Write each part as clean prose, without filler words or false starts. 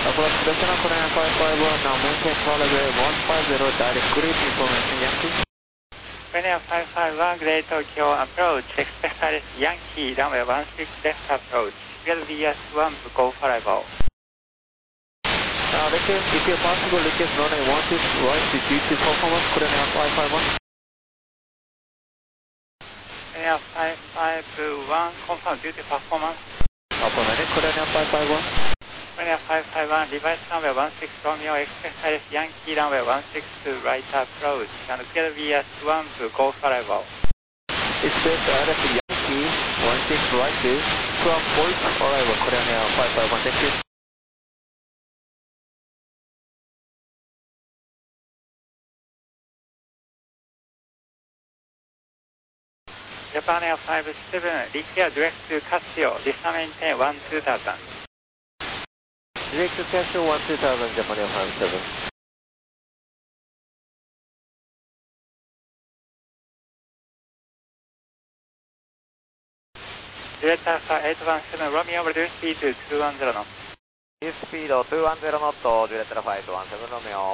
Approach Cessna Korean 551, now maintain call level 150, direct grid information Yankee. Korean 551, Great Tokyo approach, expect Paris Yankee, runway 16 left approach, will be at 1 to go for arrival. Request, if you possible, request runway 16 right to duty performance, Korean 551. Korean 551, confirm duty performance. Affirmative, Korean 551. Korean 551, revise runway 16 Romeo, expect Paris Yankee, runway 16 right approach, and will be at 1 to go for arrival. Expect RF Yankee, 16 right to 12 point arrival, Korean 551, thank you. Japan Air 57, repair direct to Casio, Lisa maintain 12000. Direct to Casio 12000, Japan Air 57. Direct Alpha 817, Romeo, reduce speed to 210 knots. Speed 210 knot, Direct Alpha 817, Romeo.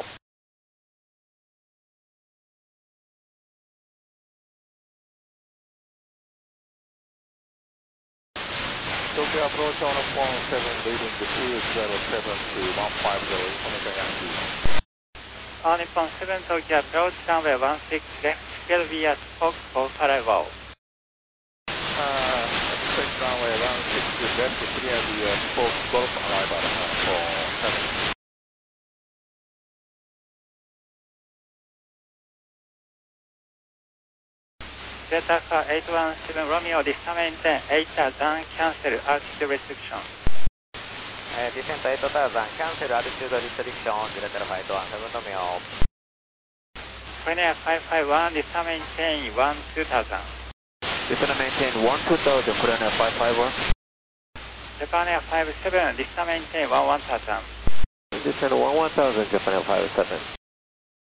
Tokyo approach on 17 leading to 207 to 150, information Yankee. On Nippon 7 Tokyo approach, runway 16 left, will be at Fox for arrival. Expect runway 16 left to clear the Fox Golf arrival for 7. Delta Alpha 817, Romeo, Lisa maintain 8000, cancel altitude restriction. Descent 8000, cancel altitude restriction, Direct Alpha 817, Romeo. Korean 551, Lisa maintain 12000. Listen maintain 12000, Korean 551. Japan Air 57, Lisa maintain 11000. Listen 11000, Japan 57.